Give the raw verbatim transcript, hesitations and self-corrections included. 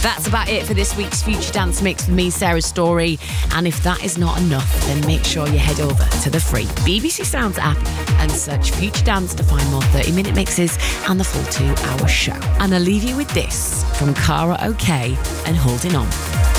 That's about it for this week's Future Dance Mix with me, Sarah Story. And if that is not enough, then make sure you head over to the free B B C Sounds app and search Future Dance to find more thirty minute mixes and the full two hour show. And I'll leave you with this from Cara OK and Holding On.